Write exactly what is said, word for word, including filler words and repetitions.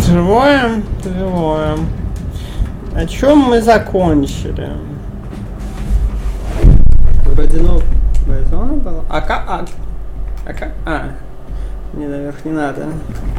Живое? Живое. О чем мы закончили? Вроде новая зона была. А как? А, а как? А. Не, наверх не надо.